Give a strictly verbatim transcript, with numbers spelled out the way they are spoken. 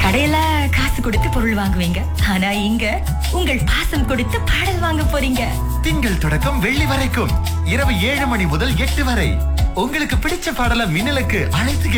கடையில காசு கொடுத்து பொருள் வாங்குவீங்க, ஆனா இங்க உங்கள் பாசம் கொடுத்து பாடல் வாங்க போறீங்க. திங்கள் தொடக்கம் வெள்ளி வரைக்கும் இரவு ஏழு மணி முதல் எட்டு வரை உங்களுக்கு பிடிச்ச பாடல மின்னலுக்கு அழைத்து